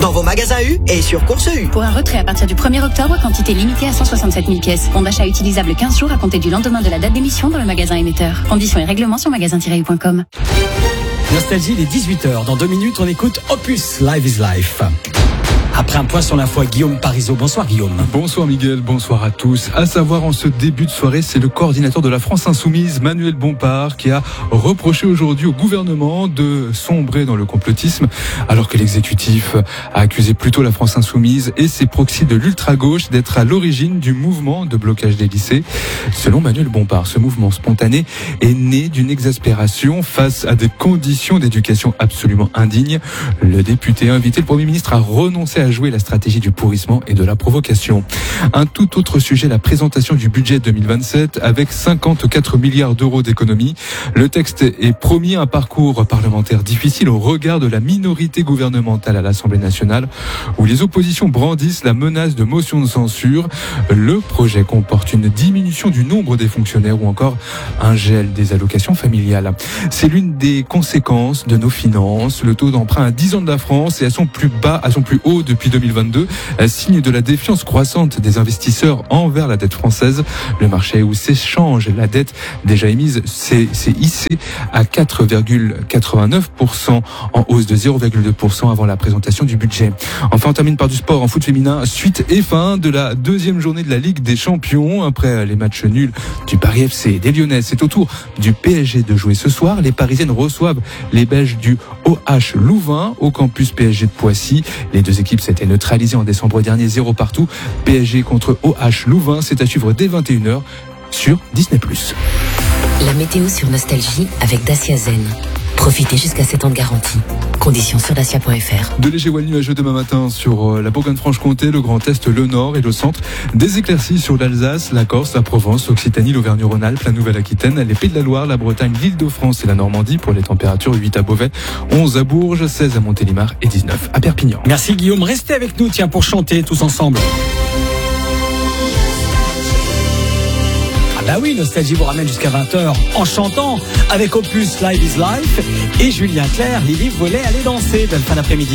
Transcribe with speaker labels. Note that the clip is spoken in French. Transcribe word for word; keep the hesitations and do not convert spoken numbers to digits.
Speaker 1: dans vos magasins U et sur Course U.
Speaker 2: Pour un retrait à partir du premier octobre, quantité limitée à cent soixante-sept mille pièces. Bon d'achat utilisable quinze jours à compter du lendemain de la date d'émission dans le magasin émetteur. Conditions et règlements sur magasin tiret u point com.
Speaker 3: Nostalgie, il est dix-huit heures. Dans deux minutes, on écoute Opus Live is Life. Après un point sur l'info, Guillaume Parisot. Bonsoir Guillaume.
Speaker 4: Bonsoir Miguel, bonsoir à tous. À savoir, en ce début de soirée, c'est le coordinateur de la France Insoumise, Manuel Bompard, qui a reproché aujourd'hui au gouvernement de sombrer dans le complotisme, alors que l'exécutif a accusé plutôt la France Insoumise et ses proxys de l'ultra-gauche d'être à l'origine du mouvement de blocage des lycées. Selon Manuel Bompard, ce mouvement spontané est né d'une exaspération face à des conditions d'éducation absolument indignes. Le député a invité le Premier ministre à renoncer à jouer la stratégie du pourrissement et de la provocation. Un tout autre sujet, la présentation du budget deux mille vingt-sept avec cinquante-quatre milliards d'euros d'économies. Le texte est promis un parcours parlementaire difficile au regard de la minorité gouvernementale à l'Assemblée nationale où les oppositions brandissent la menace de motion de censure. Le projet comporte une diminution du nombre des fonctionnaires ou encore un gel des allocations familiales. C'est l'une des conséquences de nos finances. Le taux d'emprunt à dix ans de la France est à son plus bas, à son plus haut depuis deux mille vingt-deux, signe de la défiance croissante des investisseurs envers la dette française. Le marché où s'échange la dette déjà émise s'est, s'est hissé à quatre virgule quatre-vingt-neuf pour cent, en hausse de zéro virgule deux pour cent avant la présentation du budget. Enfin, on termine par du sport en foot féminin. Suite et fin de la deuxième journée de la Ligue des Champions. Après les matchs nuls du Paris F C et des Lyonnaises, c'est au tour du P S G de jouer ce soir. Les Parisiennes reçoivent les Belges du O H Louvain au campus P S G de Poissy. Les deux équipes s'étaient neutralisées en décembre dernier, zéro partout. P S G contre O H Louvain, c'est à suivre dès vingt et une heures sur Disney plus.
Speaker 5: La météo sur Nostalgie avec Dacia Zen. Profitez jusqu'à sept ans de garantie. Conditions sur dacia point f r.
Speaker 4: De légers voiles nuageux demain matin sur la Bourgogne-Franche-Comté, le Grand Est, le Nord et le Centre. Des éclaircies sur l'Alsace, la Corse, la Provence, l'Occitanie, l'Auvergne-Rhône-Alpes, la Nouvelle-Aquitaine, les Pays de la Loire, la Bretagne, l'Île-de-France et la Normandie pour les températures. huit à Beauvais, onze à Bourges, seize à Montélimar et dix-neuf à Perpignan.
Speaker 3: Merci Guillaume. Restez avec nous, tiens, pour chanter tous ensemble. Bah oui, Nostalgie vous ramène jusqu'à vingt heures en chantant avec Opus Live is Life et Julien Clerc, Lily voulait aller danser. Belle fin d'après-midi.